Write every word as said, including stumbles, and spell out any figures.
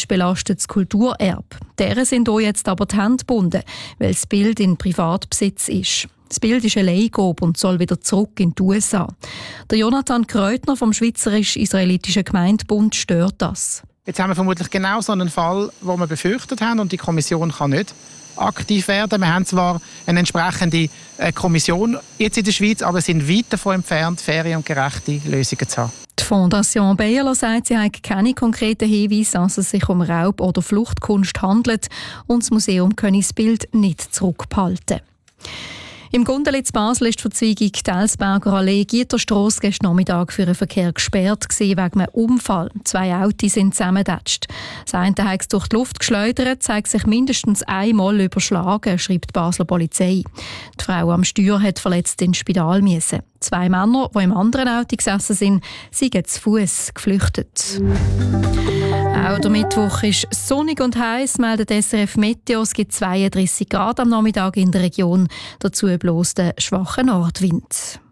belastetes Kulturerbe. Deren sind hier jetzt aber die Hände gebunden, weil das Bild in Privatbesitz ist. Das Bild ist eine Leihgabe und soll wieder zurück in die U S A. Der Jonathan Kreutner vom Schweizerisch-Israelitischen Gemeindebund stört das. Jetzt haben wir vermutlich genau so einen Fall, den wir befürchtet haben, und die Kommission kann nicht aktiv werden. Wir haben zwar eine entsprechende Kommission jetzt in der Schweiz, aber sind weit davon entfernt, faire und gerechte Lösungen zu haben. Die Fondation Bayerler sagt, sie hat keine konkreten Hinweise, dass es sich um Raub- oder Fluchtkunst handelt, und das Museum könne das Bild nicht zurückbehalten. Im Gundelitz Basel ist die Verzweigung Telsberger Allee Gieterstrasse gestern Nachmittag für den Verkehr gesperrt gewesen, wegen einem Unfall. Zwei Autos sind zusammengedatscht. Das eine hat es durch die Luft geschleudert, zeigt sich mindestens einmal überschlagen, schreibt die Basler Polizei. Die Frau am Steuer hat verletzt ins Spital müssen. Zwei Männer, die im anderen Auto gesessen sind, sind zu Fuß geflüchtet. Auch der Mittwoch ist sonnig und heiß, meldet S R F Meteo. Es gibt zweiunddreissig Grad am Nachmittag in der Region. Dazu bloß der schwache Nordwind.